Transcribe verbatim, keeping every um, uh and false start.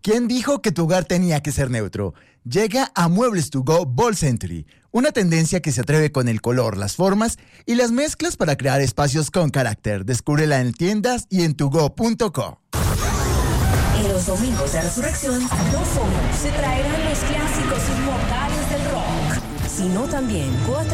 ¿Quién dijo que tu hogar tenía que ser neutro? Llega a Muebles to Go Ball Century, una tendencia que se atreve con el color, las formas y las mezclas para crear espacios con carácter. Descúbrela en tiendas y en tugo punto co. En los domingos de Resurrección no solo se traerán los clásicos inmortales del rock, sino también cuatro